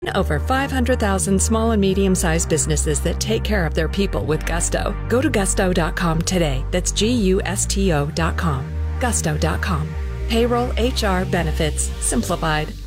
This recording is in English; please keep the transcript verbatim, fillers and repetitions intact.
Over five hundred thousand small and medium-sized businesses that take care of their people with Gusto. Go to gusto dot com today. That's G U S T O dot com. gusto dot com. Payroll, H R, benefits, simplified.